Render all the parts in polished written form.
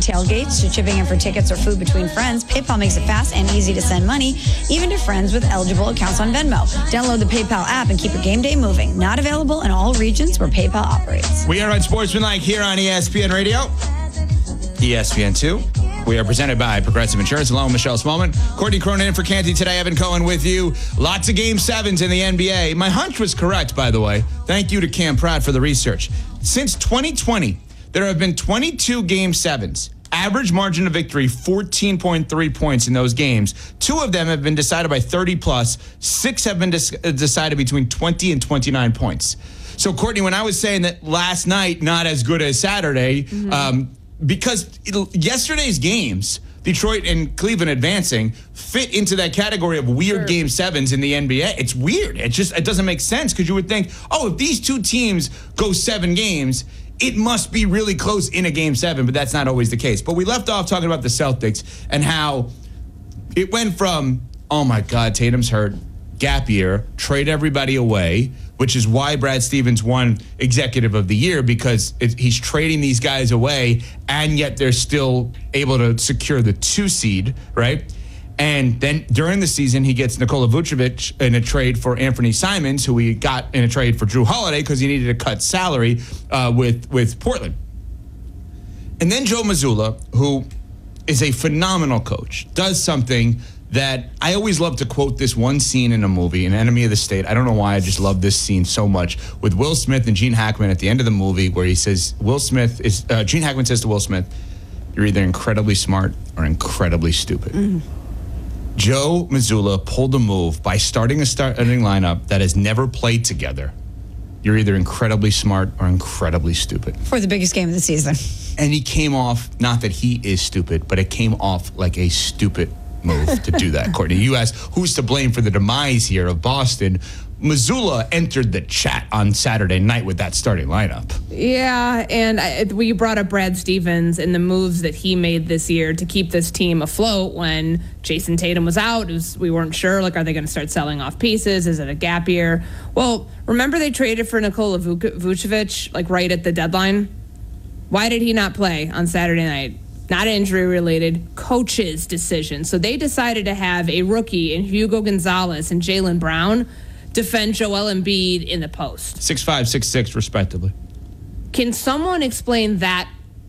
tailgates to chipping in for tickets or food between friends, PayPal makes it fast and easy to send money, even to friends with eligible accounts on Venmo. Download the PayPal app and keep your game day moving. Not available in all regions where PayPal operates. We are on Sportsmanlike here on ESPN Radio, ESPN2. We are presented by Progressive Insurance, along with Michelle Smallman. Courtney Cronin in for Canty today. Evan Cohen with you. Lots of Game 7s in the NBA. My hunch was correct, by the way. Thank you to Cam Pratt for the research. Since 2020, there have been 22 Game 7s. Average margin of victory, 14.3 points in those games. 2 of them have been decided by 30-plus. 6 have been decided between 20 and 29 points. So, Courtney, when I was saying that last night, not as good as Saturday, because yesterday's games, Detroit and Cleveland advancing, fit into that category of weird Game 7s in the NBA. It's weird. It doesn't make sense because you would think, if these two teams go 7 games, it must be really close in a Game 7, but that's not always the case. But we left off talking about the Celtics and how it went from, oh my God, Tatum's hurt, gap year, trade everybody away, which is why Brad Stevens won Executive of the Year, because he's trading these guys away, and yet they're still able to secure the 2 seed, right? And then during the season, he gets Nikola Vucevic in a trade for Anthony Simons, who he got in a trade for Drew Holiday because he needed to cut salary with Portland. And then Joe Mazzulla, who is a phenomenal coach, does something that I always love to quote this one scene in a movie, An Enemy of the State. I don't know why, I just love this scene so much, with Will Smith and Gene Hackman at the end of the movie, where he says, Gene Hackman says to Will Smith, "You're either incredibly smart or incredibly stupid." Joe Mazzulla pulled a move by starting a starting lineup that has never played together. You're either incredibly smart or incredibly stupid. For the biggest game of the season. And he came off, not that he is stupid, but it came off like a stupid move to do that. Courtney, you asked who's to blame for the demise here of Boston. Mazzulla entered the chat on Saturday night with that starting lineup. Yeah, and we brought up Brad Stevens and the moves that he made this year to keep this team afloat when Jason Tatum was out. We weren't sure, are they going to start selling off pieces? Is it a gap year? Well, remember they traded for Nikola Vucevic, right at the deadline? Why did he not play on Saturday night? Not injury-related, coach's decision. So they decided to have a rookie in Hugo Gonzalez and Jaylen Brown defend Joel Embiid in the post. 6'5", 6'6", respectively. Can someone explain that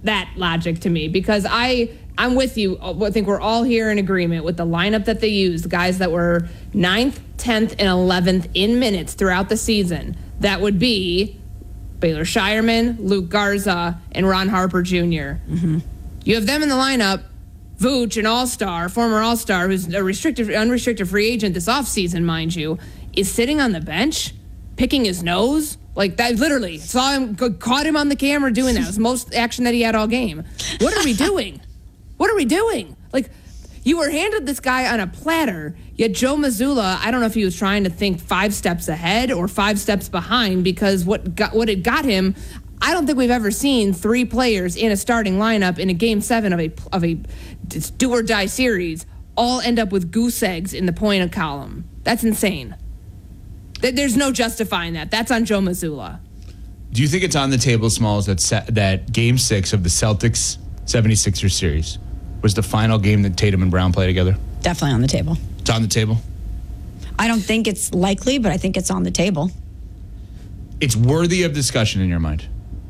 logic to me? Because I'm with you. I think we're all here in agreement with the lineup that they used, the guys that were 9th, 10th, and 11th in minutes throughout the season. That would be Baylor Shireman, Luke Garza, and Ron Harper Jr. You have them in the lineup. Vooch, an all-star, former all-star, who's a unrestricted free agent this offseason, mind you, is sitting on the bench, picking his nose. That, literally, caught him on the camera doing that. It was the most action that he had all game. What are we doing? What are we doing? You were handed this guy on a platter, yet Joe Mazzulla, I don't know if he was trying to think 5 steps ahead or 5 steps behind, because what it got him, I don't think we've ever seen 3 players in a starting lineup in a Game 7 of a do-or-die series all end up with goose eggs in the point column. That's insane. There's no justifying that. That's on Joe Mazzulla. Do you think it's on the table, Smalls, that Game 6 of the Celtics 76ers series was the final game that Tatum and Brown play together? Definitely on the table. It's on the table? I don't think it's likely, but I think it's on the table. It's worthy of discussion in your mind.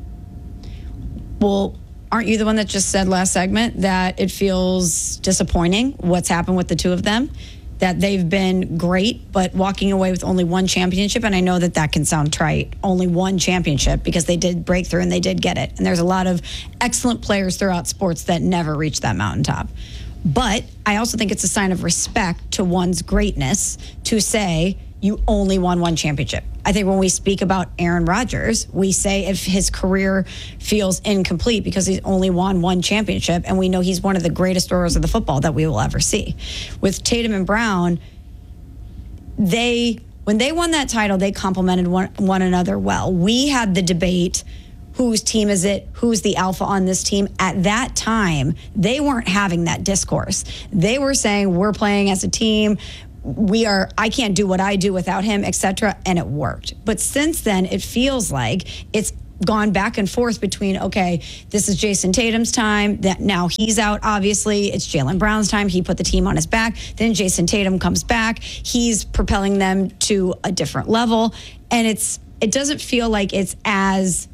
Well, aren't you the one that just said last segment that it feels disappointing what's happened with the two of them? That they've been great, but walking away with only 1 championship. And I know that can sound trite, only 1 championship, because they did break through and they did get it. And there's a lot of excellent players throughout sports that never reach that mountaintop. But I also think it's a sign of respect to one's greatness to say you only won 1 championship. I think when we speak about Aaron Rodgers, we say if his career feels incomplete because he's only won 1 championship, and we know he's one of the greatest scorers of the football that we will ever see. With Tatum and Brown, when they won that title, they complimented one another well. We had the debate, whose team is it? Who's the alpha on this team? At that time, they weren't having that discourse. They were saying, we're playing as a team. I can't do what I do without him, etc., and it worked. But since then, it feels like it's gone back and forth between, okay, this is Jason Tatum's time, that now he's out, obviously. It's Jaylen Brown's time. He put the team on his back. Then Jason Tatum comes back. He's propelling them to a different level. And it doesn't feel like it's as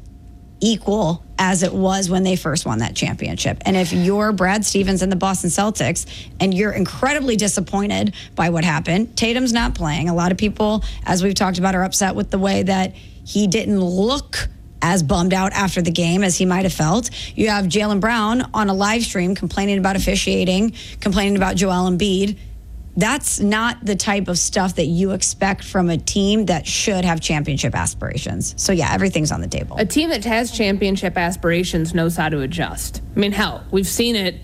equal as it was when they first won that championship. And if you're Brad Stevens and the Boston Celtics and you're incredibly disappointed by what happened, Tatum's not playing. A lot of people, as we've talked about, are upset with the way that he didn't look as bummed out after the game as he might have felt. You have Jaylen Brown on a live stream complaining about officiating, complaining about Joel Embiid. That's not the type of stuff that you expect from a team that should have championship aspirations. So yeah, everything's on the table. A team that has championship aspirations knows how to adjust. I mean, hell, we've seen it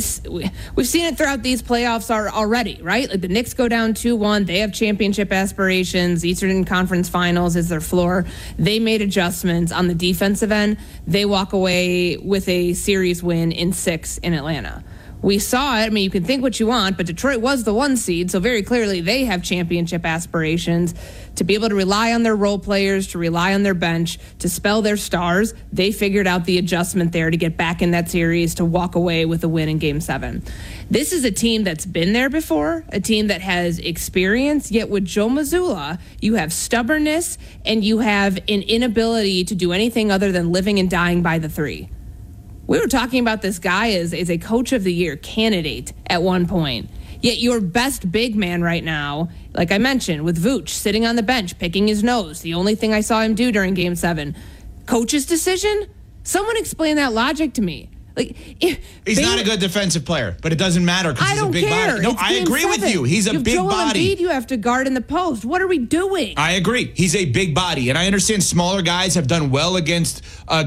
we've seen it throughout these playoffs already, right? Like the Knicks go down 2-1. They have championship aspirations. Eastern Conference Finals is their floor. They made adjustments on the defensive end. They walk away with a series win in 6 in Atlanta. We saw it. I mean, you can think what you want, but Detroit was the 1 seed, so very clearly they have championship aspirations. To be able to rely on their role players, to rely on their bench, to spell their stars, they figured out the adjustment there to get back in that series, to walk away with a win in Game 7. This is a team that's been there before, a team that has experience, yet with Joe Mazzulla, you have stubbornness and you have an inability to do anything other than living and dying by the 3. We were talking about this guy as a Coach of the Year candidate at one point. Yet your best big man right now, like I mentioned, with Vooch sitting on the bench, picking his nose, the only thing I saw him do during Game 7. Coach's decision? Someone explain that logic to me. Like, he's not a good defensive player, but it doesn't matter because he's a big body. No, I agree with you. He's a big body. Embiid you have to guard in the post. What are we doing? I agree. He's a big body, and I understand smaller guys have done well against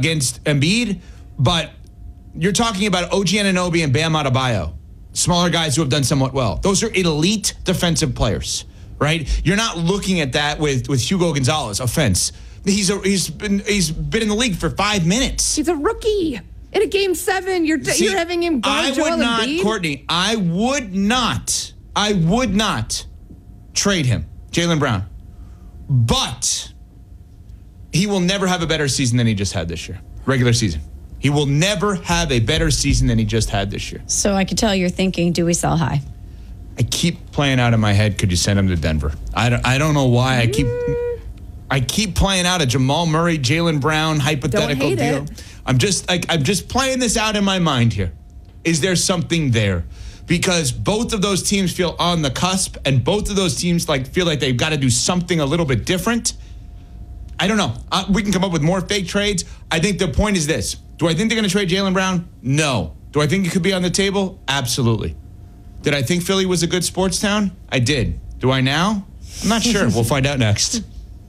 Embiid, but you're talking about OG Anunoby and Bam Adebayo, smaller guys who have done somewhat well. Those are elite defensive players, right? You're not looking at that with Hugo Gonzalez. Offense. He's been in the league for 5 minutes. He's a rookie. In a Game 7, you're having him guard Joel Embiid? Courtney, I would not trade him, Jaylen Brown. But he will never have a better season than he just had this year, regular season. He will never have a better season than he just had this year. So I could tell you're thinking, do we sell high? I keep playing out in my head, could you send him to Denver? I don't know why. I keep playing out a Jamal Murray, Jaylen Brown hypothetical deal. I'm just playing this out in my mind here. Is there something there? Because both of those teams feel on the cusp, and both of those teams feel like they've got to do something a little bit different. I don't know. We can come up with more fake trades. I think the point is this. Do I think they're going to trade Jaylen Brown? No. Do I think it could be on the table? Absolutely. Did I think Philly was a good sports town? I did. Do I now? I'm not sure. We'll find out next.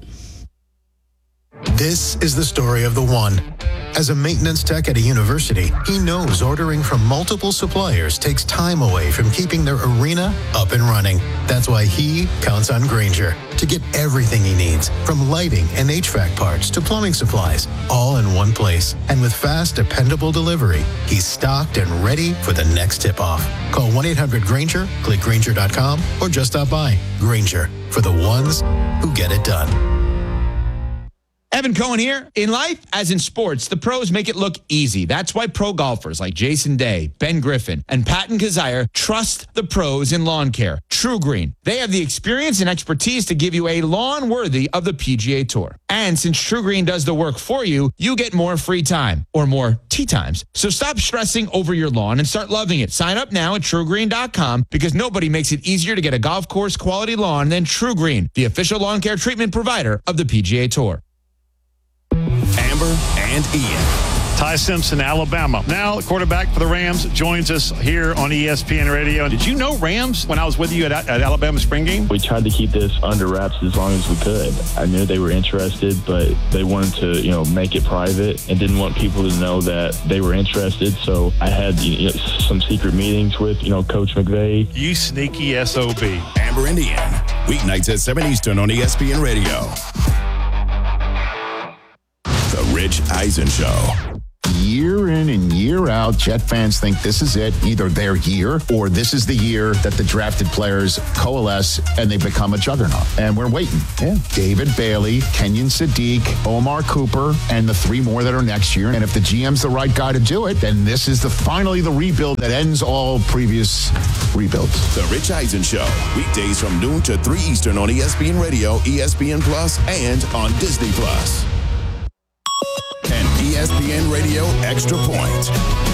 This is the story of the one. As a maintenance tech at a university, he knows ordering from multiple suppliers takes time away from keeping their arena up and running. That's why he counts on Grainger to get everything he needs, from lighting and HVAC parts to plumbing supplies, all in one place. And with fast, dependable delivery, he's stocked and ready for the next tip-off. Call 1-800-GRAINGER, click Grainger.com, or just stop by. Grainger, for the ones who get it done. Evan Cohen here. In life, as in sports, the pros make it look easy. That's why pro golfers like Jason Day, Ben Griffin, and Patton Kazire trust the pros in lawn care. True Green. They have the experience and expertise to give you a lawn worthy of the PGA Tour. And since True Green does the work for you, you get more free time, or more tee times. So stop stressing over your lawn and start loving it. Sign up now at TrueGreen.com, because nobody makes it easier to get a golf course quality lawn than True Green, the official lawn care treatment provider of the PGA Tour. Amber and Ian. Ty Simpson, Alabama. Now, quarterback for the Rams, joins us here on ESPN Radio. Did you know Rams when I was with you at Alabama spring game? We tried to keep this under wraps as long as we could. I knew they were interested, but they wanted to, make it private and didn't want people to know that they were interested. So I had some secret meetings with, Coach McVay. You sneaky SOB. Amber and Ian. Weeknights at 7 Eastern on ESPN Radio. The Rich Eisen Show. Year in and year out, Jet fans think this is it, either their year or this is the year that the drafted players coalesce and they become a juggernaut. And we're waiting. Yeah. David Bailey, Kenyon Sadiq, Omar Cooper, and the 3 more that are next year. And if the GM's the right guy to do it, then this is finally the rebuild that ends all previous rebuilds. The Rich Eisen Show, weekdays from noon to 3 Eastern on ESPN Radio, ESPN Plus, and on Disney Plus. And ESPN Radio Extra Point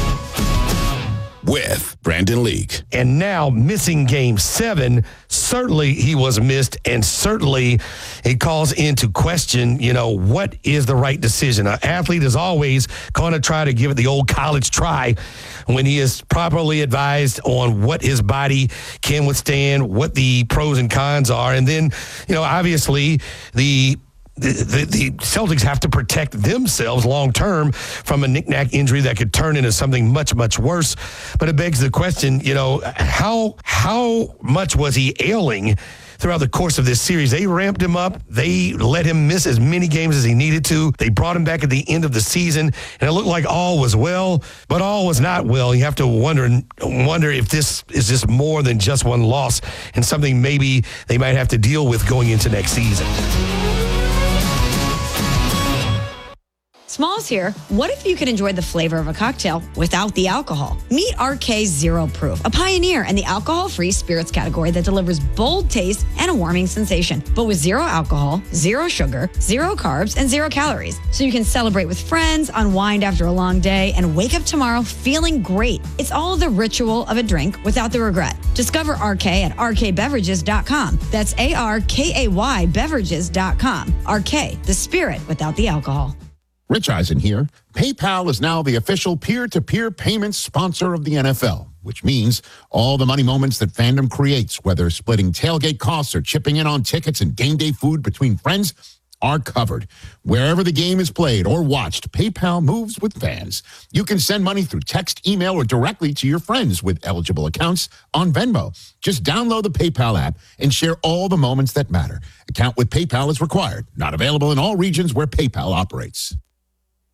with Brandon Leake. And now missing Game 7, certainly he was missed, and certainly it calls into question, what is the right decision? An athlete is always going to try to give it the old college try when he is properly advised on what his body can withstand, what the pros and cons are. And then, obviously the Celtics have to protect themselves long-term from a knick-knack injury that could turn into something much, much worse. But it begs the question, how much was he ailing throughout the course of this series? They ramped him up. They let him miss as many games as he needed to. They brought him back at the end of the season, and it looked like all was well, but all was not well. You have to wonder if this is just more than just one loss and something maybe they might have to deal with going into next season. Smalls here. What if you could enjoy the flavor of a cocktail without the alcohol? Meet RK Zero Proof, a pioneer in the alcohol-free spirits category that delivers bold taste and a warming sensation, but with 0 alcohol, 0 sugar, 0 carbs, and 0 calories. So you can celebrate with friends, unwind after a long day, and wake up tomorrow feeling great. It's all the ritual of a drink without the regret. Discover RK at rkbeverages.com. That's ARKAY beverages.com. RK, the spirit without the alcohol. Rich Eisen here. PayPal is now the official peer-to-peer payments sponsor of the NFL, which means all the money moments that fandom creates, whether splitting tailgate costs or chipping in on tickets and game day food between friends, are covered. Wherever the game is played or watched, PayPal moves with fans. You can send money through text, email, or directly to your friends with eligible accounts on Venmo. Just download the PayPal app and share all the moments that matter. Account with PayPal is required. Not available in all regions where PayPal operates.